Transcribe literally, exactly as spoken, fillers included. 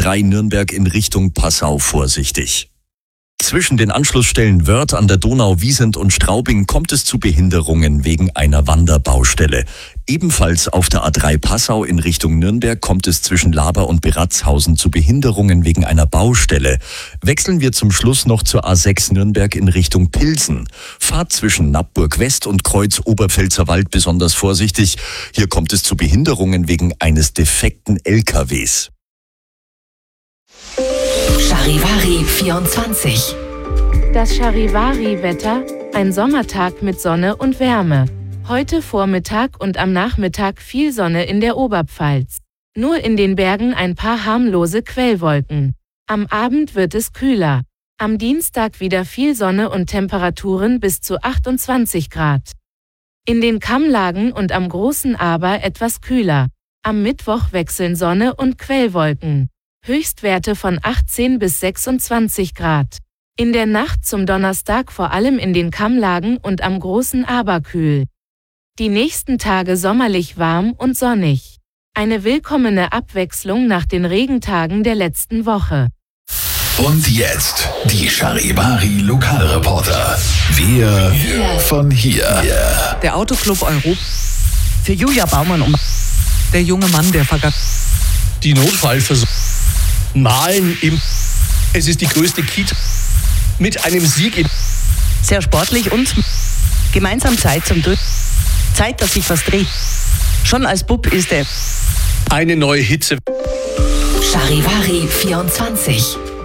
drei Nürnberg in Richtung Passau vorsichtig. Zwischen den Anschlussstellen Wörth an der Donau, Wiesent und Straubing kommt es zu Behinderungen wegen einer Wanderbaustelle. Ebenfalls auf der A drei Passau in Richtung Nürnberg kommt es zwischen Laber und Beratzhausen zu Behinderungen wegen einer Baustelle. Wechseln wir zum Schluss noch zur A sechs Nürnberg in Richtung Pilsen. Fahrt zwischen Nappburg West und Kreuz Oberpfälzer Wald besonders vorsichtig. Hier kommt es zu Behinderungen wegen eines defekten L K Ws. Charivari vierundzwanzig. Das Charivari-Wetter, ein Sommertag mit Sonne und Wärme. Heute Vormittag und am Nachmittag viel Sonne in der Oberpfalz. Nur in den Bergen ein paar harmlose Quellwolken. Am Abend wird es kühler. Am Dienstag wieder viel Sonne und Temperaturen bis zu achtundzwanzig Grad. In den Kammlagen und am Großen Aber etwas kühler. Am Mittwoch wechseln Sonne und Quellwolken. Höchstwerte von achtzehn bis sechsundzwanzig Grad. In der Nacht zum Donnerstag vor allem in den Kammlagen und am Großen Aber kühl. Die nächsten Tage sommerlich warm und sonnig. Eine willkommene Abwechslung nach den Regentagen der letzten Woche. Und jetzt die Charivari Lokalreporter. Wir von hier. Der Autoclub Europa. Für Julia Baumann um. Der junge Mann, der vergangen. Die Notfallversorgung. Malen im. Es ist die größte Kita. Mit einem Sieg im. Sehr sportlich und gemeinsam Zeit zum Drücken. Zeit, dass sich was dreht. Schon als Bub ist er. Eine neue Hitze. Charivari vierundzwanzig.